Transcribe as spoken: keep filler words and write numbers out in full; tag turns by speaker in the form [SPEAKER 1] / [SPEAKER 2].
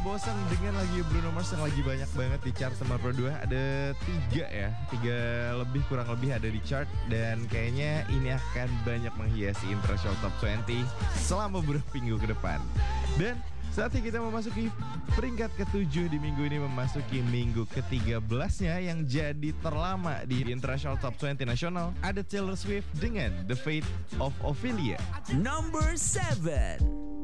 [SPEAKER 1] bosan dengan lagu Bruno Mars yang lagi banyak banget di chart nomor dua? Ada tiga ya, tiga lebih kurang lebih ada di chart. Dan kayaknya ini akan banyak menghiasi International Top dua puluh selama beberapa minggu ke depan. Dan saatnya kita memasuki peringkat ketujuh di minggu ini, memasuki minggu ke tiga belasnya yang jadi terlama di International Top dua puluh nasional. Ada Taylor Swift dengan The Fate of Ophelia.
[SPEAKER 2] Number seven.